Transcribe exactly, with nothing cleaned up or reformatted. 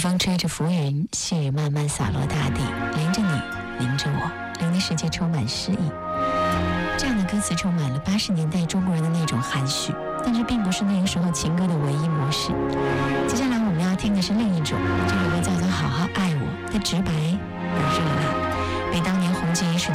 风吹着浮云，细雨慢慢洒落大地，淋着你，淋着我，令的世界充满诗意。这样的歌词充满了八十年代中国人的那种含蓄，但是并不是那个时候情歌的唯一模式。接下来我们要听的是另一种，这首歌叫做《好好爱我》，它直白而热辣，被当年红极一时